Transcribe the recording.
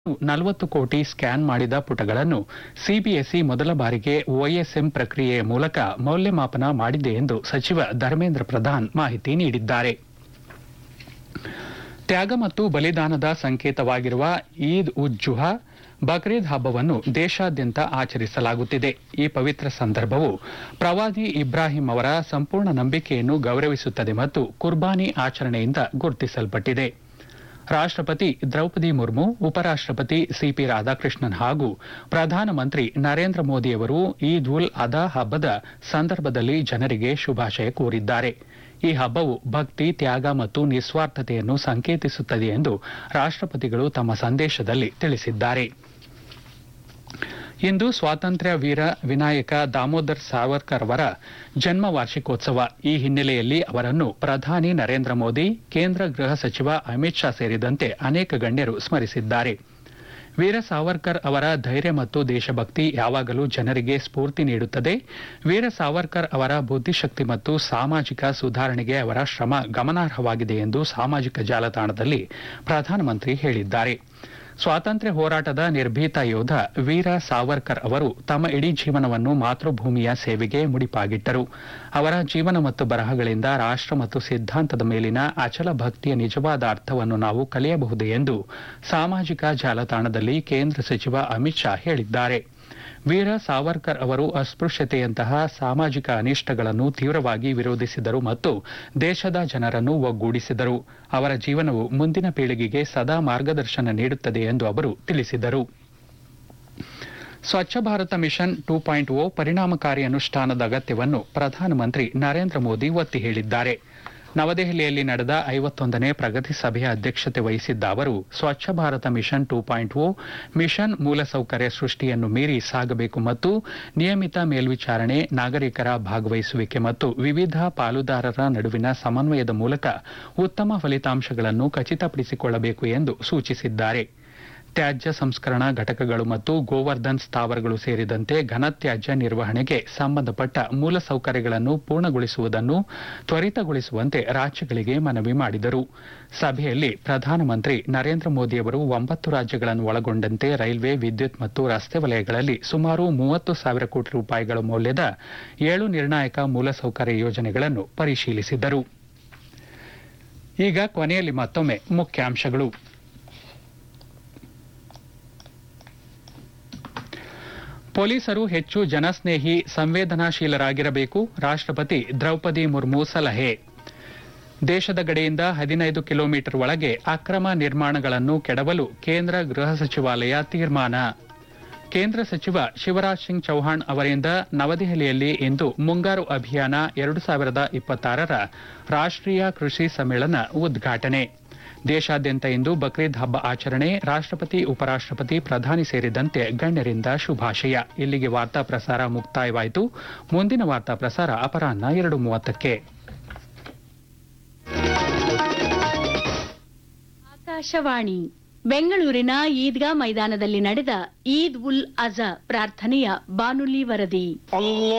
40 ಕೋಟಿ ಸ್ಕ್ಯಾನ್ ಮಾಡಿದ ಪುಟಗಳನ್ನು ಸಿಬಿಎಸ್ಇ ಮೊದಲ ಬಾರಿಗೆ ಒಎಸ್ಎಂ ಪ್ರಕ್ರಿಯೆಯ ಮೂಲಕ ಮೌಲ್ಯಮಾಪನ ಮಾಡಿದೆ ಎಂದು ಸಚಿವ ಧರ್ಮೇಂದ್ರ ಪ್ರಧಾನ್ ಮಾಹಿತಿ ನೀಡಿದ್ದಾರೆ. ತ್ಯಾಗ ಮತ್ತು ಬಲಿದಾನದ ಸಂಕೇತವಾಗಿರುವ ಈದ್ ಉಜ್ ಜುಹಾ ಬಕ್ರೀದ್ ಹಬ್ಬವನ್ನು ದೇಶಾದ್ಯಂತ ಆಚರಿಸಲಾಗುತ್ತಿದೆ. ಈ ಪವಿತ್ರ ಸಂದರ್ಭವು ಪ್ರವಾದಿ ಇಬ್ರಾಹಿಂ ಅವರ ಸಂಪೂರ್ಣ ನಂಬಿಕೆಯನ್ನು ಗೌರವಿಸುತ್ತದೆ ಮತ್ತು ಕುರ್ಬಾನಿ ಆಚರಣೆಯಿಂದ ಗುರುತಿಸಲ್ಪಟ್ಟಿದೆ. ರಾಷ್ಟ್ರಪತಿ ದ್ರೌಪದಿ ಮುರ್ಮು, ಉಪರಾಷ್ಟ್ರಪತಿ ಸಿಪಿ ರಾಧಾಕೃಷ್ಣನ್ ಹಾಗೂ ಪ್ರಧಾನಮಂತ್ರಿ ನರೇಂದ್ರ ಮೋದಿಯವರು ಈದ್ ಉಲ್ ಅಧಾ ಹಬ್ಬದ ಸಂದರ್ಭದಲ್ಲಿ ಜನರಿಗೆ ಶುಭಾಶಯ ಕೋರಿದ್ದಾರೆ. ಈ ಹಬ್ಬವು ಭಕ್ತಿ, ತ್ಯಾಗ ಮತ್ತು ನಿಸ್ವಾರ್ಥತೆಯನ್ನು ಸಂಕೇತಿಸುತ್ತದೆ ಎಂದು ರಾಷ್ಟ್ರಪತಿಗಳು ತಮ್ಮ ಸಂದೇಶದಲ್ಲಿ ತಿಳಿಸಿದ್ದಾರೆ. ಇಂದು ಸ್ವಾತಂತ್ರ್ಯ ವೀರ ವಿನಾಯಕ ದಾಮೋದರ್ ಸಾವರ್ಕರ್ ಅವರ ಜನ್ಮ ವಾರ್ಷಿಕೋತ್ಸವ. ಈ ಹಿನ್ನೆಲೆಯಲ್ಲಿ ಅವರನ್ನು ಪ್ರಧಾನಿ ನರೇಂದ್ರ ಮೋದಿ, ಕೇಂದ್ರ ಗೃಹ ಸಚಿವ ಅಮಿತ್ ಶಾ ಸೇರಿದಂತೆ ಅನೇಕ ಗಣ್ಯರು ಸ್ಮರಿಸಿದ್ದಾರೆ. ವೀರ ಸಾವರ್ಕರ್ ಅವರ ಧೈರ್ಯ ಮತ್ತು ದೇಶಭಕ್ತಿ ಯಾವಾಗಲೂ ಜನರಿಗೆ ಸ್ಫೂರ್ತಿ ನೀಡುತ್ತದೆ. ವೀರ ಸಾವರ್ಕರ್ ಅವರ ಬುದ್ಧಿಶಕ್ತಿ ಮತ್ತು ಸಾಮಾಜಿಕ ಸುಧಾರಣೆಗೆ ಅವರ ಶ್ರಮ ಗಮನಾರ್ಹವಾಗಿದೆ ಎಂದು ಸಾಮಾಜಿಕ ಜಾಲತಾಣದಲ್ಲಿ ಪ್ರಧಾನಮಂತ್ರಿ ಹೇಳಿದ್ದಾರೆ. ಸ್ವಾತಂತ್ರ್ಯ ಹೋರಾಟದ ನಿರ್ಭೀತ ಯೋಧ ವೀರ ಸಾವರ್ಕರ್ ಅವರು ತಮ್ಮ ಇಡೀ ಜೀವನವನ್ನು ಮಾತೃಭೂಮಿಯ ಸೇವೆಗೆ ಮುಡಿಪಾಗಿಟ್ಟರು. ಅವರ ಜೀವನ ಮತ್ತು ಬರಹಗಳಿಂದ ರಾಷ್ಟ್ರ ಮತ್ತು ಸಿದ್ಧಾಂತದ ಮೇಲಿನ ಅಚಲ ಭಕ್ತಿಯ ನಿಜವಾದ ಅರ್ಥವನ್ನು ನಾವು ಕಲಿಯಬಹುದು ಎಂದು ಸಾಮಾಜಿಕ ಜಾಲತಾಣದಲ್ಲಿ ಕೇಂದ್ರ ಸಚಿವ ಅಮಿತ್ ಶಾ ಹೇಳಿದ್ದಾರೆ. ವೀರ ಸಾವರ್ಕರ್ ಅವರು ಅಸ್ಪೃಶ್ಯತೆಯಂತಹ ಸಾಮಾಜಿಕ ಅನಿಷ್ಟಗಳನ್ನು ತೀವ್ರವಾಗಿ ವಿರೋಧಿಸಿದರು ಮತ್ತು ದೇಶದ ಜನರನ್ನು ಒಗ್ಗೂಡಿಸಿದರು. ಅವರ ಜೀವನವು ಮುಂದಿನ ಪೀಳಿಗೆಗೆ ಸದಾ ಮಾರ್ಗದರ್ಶನ ನೀಡುತ್ತದೆ ಎಂದು ಅವರು ತಿಳಿಸಿದರು. ಸ್ವಚ್ಛ ಭಾರತ ಮಿಷನ್ 2.0 ಪರಿಣಾಮಕಾರಿ ಅನುಷ್ಠಾನದ ಅಗತ್ಯವನ್ನು ಪ್ರಧಾನಮಂತ್ರಿ ನರೇಂದ್ರ ಮೋದಿ ಒತ್ತಿ ಹೇಳಿದ್ದಾರೆ. ನವದೆಹಲಿಯಲ್ಲಿ ನಡೆದ 51ನೇ ಪ್ರಗತಿ ಸಭೆಯ ಅಧ್ಯಕ್ಷತೆ ವಹಿಸಿದ್ದ ಅವರು, ಸ್ವಚ್ಛ ಭಾರತ ಮಿಷನ್ 2.0 ಮಿಷನ್ ಮೂಲಸೌಕರ್ಯ ಸೃಷ್ಟಿಯನ್ನು ಮೀರಿ ಸಾಗಬೇಕು ಮತ್ತು ನಿಯಮಿತ ಮೇಲ್ವಿಚಾರಣೆ, ನಾಗರಿಕರ ಭಾಗವಹಿಸುವಿಕೆ ಮತ್ತು ವಿವಿಧ ಪಾಲುದಾರರ ನಡುವಿನ ಸಮನ್ವಯದ ಮೂಲಕ ಉತ್ತಮ ಫಲಿತಾಂಶಗಳನ್ನು ಖಚಿತಪಡಿಸಿಕೊಳ್ಳಬೇಕು ಎಂದು ಸೂಚಿಸಿದ್ದಾರೆ. ತ್ಯಾಜ್ಯ ಸಂಸ್ಕರಣಾ ಘಟಕಗಳು ಮತ್ತು ಗೋವರ್ಧನ್ ಸ್ಥಾವರಗಳು ಸೇರಿದಂತೆ ಘನತ್ಯಾಜ್ಯ ನಿರ್ವಹಣೆಗೆ ಸಂಬಂಧಪಟ್ಟ ಮೂಲಸೌಕರ್ಯಗಳನ್ನು ಪೂರ್ಣಗೊಳಿಸುವುದನ್ನು ತ್ವರಿತಗೊಳಿಸುವಂತೆ ರಾಜ್ಯಗಳಿಗೆ ಮನವಿ ಮಾಡಿದರು. ಸಭೆಯಲ್ಲಿ ಪ್ರಧಾನಮಂತ್ರಿ ನರೇಂದ್ರ ಮೋದಿಯವರು 9 ರಾಜ್ಯಗಳನ್ನು ಒಳಗೊಂಡಂತೆ ರೈಲ್ವೆ, ವಿದ್ಯುತ್ ಮತ್ತು ರಸ್ತೆ ವಲಯಗಳಲ್ಲಿ ಸುಮಾರು 30,000 ಕೋಟಿ ರೂಪಾಯಿಗಳ ಮೌಲ್ಯದ 7 ನಿರ್ಣಾಯಕ ಮೂಲಸೌಕರ್ಯ ಯೋಜನೆಗಳನ್ನು ಪರಿಶೀಲಿಸಿದರು. ಈಗ ಕೊನೆಯಲ್ಲಿ ಮತ್ತೊಮ್ಮೆ ಮುಖ್ಯಾಂಶಗಳು. ಪೊಲೀಸರು ಹೆಚ್ಚು ಜನಸ್ನೇಹಿ, ಸಂವೇದನಾಶೀಲರಾಗಿರಬೇಕು. ರಾಷ್ಟ್ರಪತಿ ದ್ರೌಪದಿ ಮುರ್ಮು ಸಲಹೆ. ದೇಶದ ಗಡಿಯಿಂದ 15 ಕಿಲೋಮೀಟರ್ ಒಳಗೆ ಅಕ್ರಮ ನಿರ್ಮಾಣಗಳನ್ನು ಕೆಡವಲು ಕೇಂದ್ರ ಗೃಹ ಸಚಿವಾಲಯ ತೀರ್ಮಾನ. ಕೇಂದ್ರ ಸಚಿವ ಶಿವರಾಜ್ ಸಿಂಗ್ ಚೌಹಾಣ್ ಅವರಿಂದ ನವದೆಹಲಿಯಲ್ಲಿ ಇಂದು ಮುಂಗಾರು ಅಭಿಯಾನ 2026ರ ರಾಷ್ಟ್ರೀಯ ಕೃಷಿ ಸಮ್ಮೇಳನ ಉದ್ಘಾಟನೆ. ದೇಶಾದ್ಯಂತ ಇಂದು ಬಕ್ರೀದ್ ಹಬ್ಬ ಆಚರಣೆ. ರಾಷ್ಟ್ರಪತಿ, ಉಪರಾಷ್ಟ್ರಪತಿ, ಪ್ರಧಾನಿ ಸೇರಿದಂತೆ ಗಣ್ಯರಿಂದ ಶುಭಾಶಯ. ಇಲ್ಲಿಗೆ ವಾರ್ತಾ ಪ್ರಸಾರ ಮುಕ್ತಾಯವಾಯಿತು. ಮುಂದಿನ ವಾರ್ತಾ ಪ್ರಸಾರ ಅಪರಾಹ್ನ 2:30ಕ್ಕೆ. ಆಕಾಶವಾಣಿ ಬೆಂಗಳೂರಿನ ಈದ್ಗಾ ಮೈದಾನದಲ್ಲಿ ನಡೆದ ಈದ್ ಉಲ್ ಅಜಾ ಪ್ರಾರ್ಥನೆಯ ಬಾನುಲಿ ವರದಿ.